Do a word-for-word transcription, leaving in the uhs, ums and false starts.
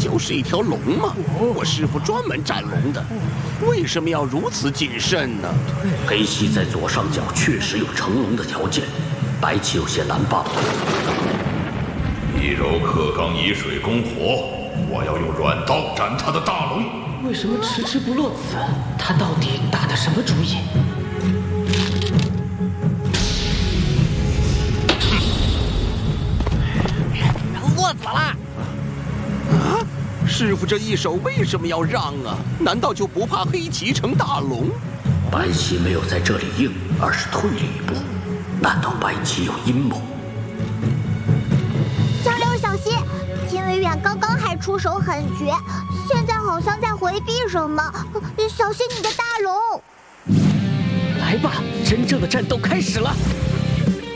就是一条龙嘛，我师傅专门战龙的，为什么要如此谨慎呢？ 黑棋在左上角确实有成龙的条件，白棋有些难办。 一柔克刚，以水攻火，我要用软刀斩他的大龙。 为什么迟迟不落子？他到底打的什么主意？ 落子了！ 啊，师傅这一手为什么要让啊？难道就不怕黑棋成大龙？ 白棋没有在这里应，而是退了一步。难道白棋有阴谋？ 江流小心，金维远刚刚还出手狠绝，现在好像在回避什么，小心你的大龙！ 来吧，真正的战斗开始了！